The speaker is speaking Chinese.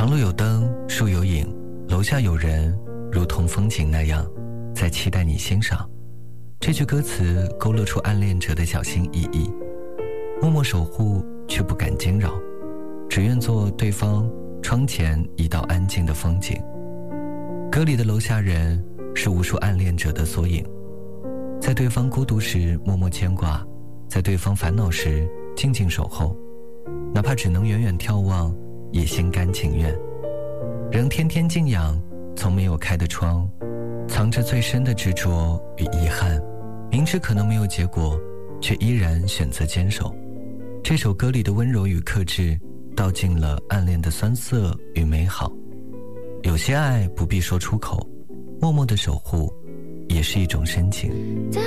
长路有灯，树有影，楼下有人，如同风景那样在期待你欣赏。这句歌词勾勒出暗恋者的小心翼翼，默默守护却不敢惊扰，只愿做对方窗前一道安静的风景。歌里的楼下人是无数暗恋者的缩影，在对方孤独时默默牵挂，在对方烦恼时静静守候，哪怕只能远远眺望也心甘情愿。仍天天静养从没有开的窗，藏着最深的执着与遗憾，明知可能没有结果，却依然选择坚守。这首歌里的温柔与克制道尽了暗恋的酸涩与美好。有些爱不必说出口，默默的守护也是一种深情。